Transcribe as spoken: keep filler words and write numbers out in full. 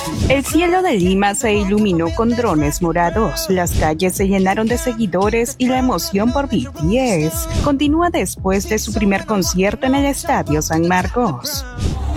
El cielo de Lima se iluminó con drones morados, las calles se llenaron de seguidores y la emoción por B T S continúa después de su primer concierto en el Estadio San Marcos.